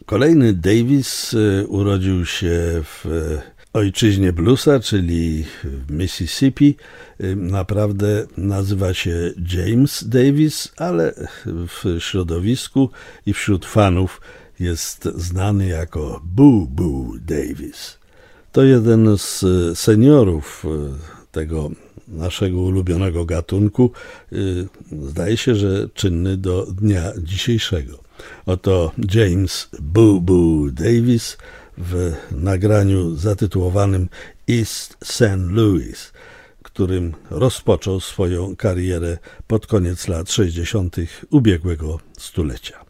Kolejny Davis urodził się w ojczyźnie bluesa, czyli w Mississippi. Naprawdę nazywa się James Davis, ale w środowisku i wśród fanów jest znany jako Boo Boo Davis. To jeden z seniorów tego naszego ulubionego gatunku, zdaje się, że czynny do dnia dzisiejszego. Oto James Boo Boo Davis w nagraniu zatytułowanym East St. Louis, którym rozpoczął swoją karierę pod koniec lat 60. ubiegłego stulecia.